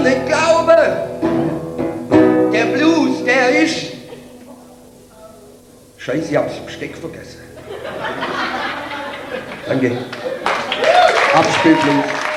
nicht glauben. Der Blues, der ist... Scheiße, ich hab's Besteck vergessen. Danke. Abspielblues.